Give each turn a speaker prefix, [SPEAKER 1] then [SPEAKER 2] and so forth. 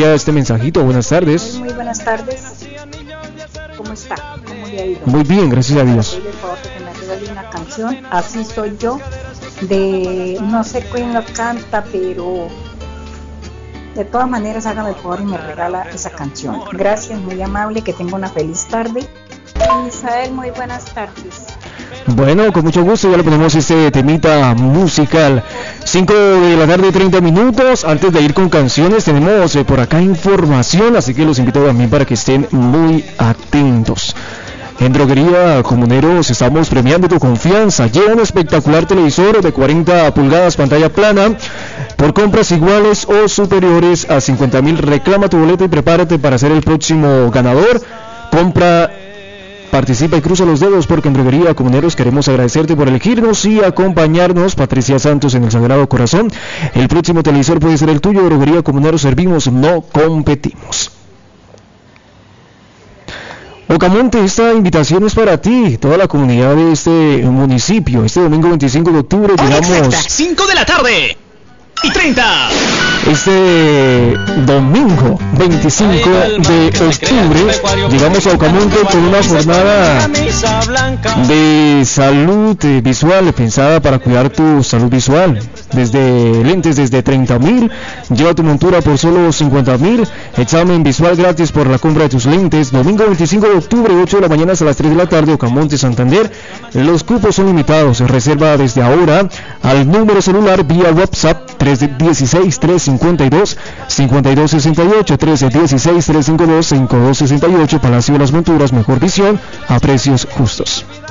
[SPEAKER 1] envía este mensajito. Buenas tardes.
[SPEAKER 2] Muy buenas tardes. ¿Cómo está? ¿Cómo le ha ido?
[SPEAKER 1] Muy bien, gracias a Dios.
[SPEAKER 2] Por favor, que me regale una canción. Así soy yo. De no sé quién lo canta, pero de todas maneras hágame el favor y me regala esa canción. Gracias, muy amable, que tenga una feliz tarde. Isabel, muy buenas tardes.
[SPEAKER 1] Bueno, con mucho gusto ya le ponemos este temita musical. 5 de la tarde, 30 minutos. Antes de ir con canciones, tenemos por acá información, así que los invito también para que estén muy atentos. En Droguería Comuneros estamos premiando tu confianza. Lleva un espectacular televisor de 40 pulgadas, pantalla plana, por compras iguales o superiores a 50,000. Reclama tu boleto y prepárate para ser el próximo ganador. Compra, participa y cruza los dedos, porque en Droguería Comuneros queremos agradecerte por elegirnos y acompañarnos. Patricia Santos en el Sagrado Corazón. El próximo televisor puede ser el tuyo. Droguería Comuneros, servimos, no competimos. Ocamonte, esta invitación es para ti, toda la comunidad de este municipio. Este domingo 25 de octubre llegamos...
[SPEAKER 3] 5 de la tarde y 30.
[SPEAKER 1] Este domingo 25 de octubre llegamos a Ocamonte con una jornada de salud visual pensada para cuidar tu salud visual. Desde lentes desde 30,000, lleva tu montura por solo 50,000, examen visual gratis por la compra de tus lentes. Domingo 25 de octubre, 8 de la mañana hasta las 3 de la tarde, Ocamonte, Santander. Los cupos son limitados, reserva desde ahora al número celular vía WhatsApp 316-352-5268, 316-352-5268, Palacio de las Monturas, mejor visión a precios justos.